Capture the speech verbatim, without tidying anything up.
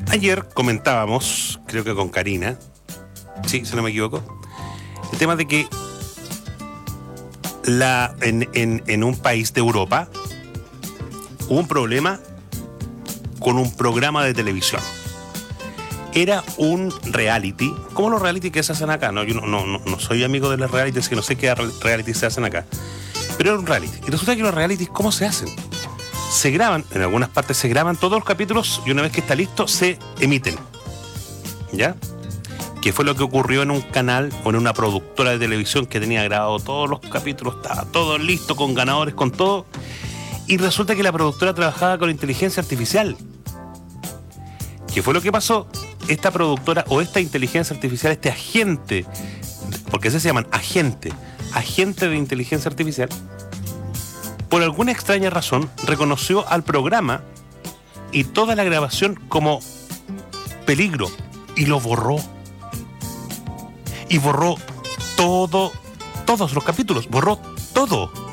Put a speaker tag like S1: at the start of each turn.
S1: Ayer comentábamos, creo que con Karina, sí, si no me equivoco, el tema de que la, en, en, en un país de Europa hubo un problema con un programa de televisión. Era un reality, como los reality que se hacen acá. No, yo no, no, no soy amigo de los realities, que no sé qué reality se hacen acá. Pero era un reality. Y resulta que los realities, ¿cómo se hacen? Se graban, en algunas partes se graban todos los capítulos y una vez que está listo, se emiten. ¿Ya? Que fue lo que ocurrió en un canal o en una productora de televisión que tenía grabado todos los capítulos, estaba todo listo, con ganadores, con todo. Y resulta que la productora trabajaba con inteligencia artificial. ¿Qué fue lo que pasó? Esta productora o esta inteligencia artificial, este agente, porque ese se llaman agente, agente de inteligencia artificial, por alguna extraña razón reconoció al programa y toda la grabación como peligro y lo borró. Y borró todo, todos los capítulos, borró todo.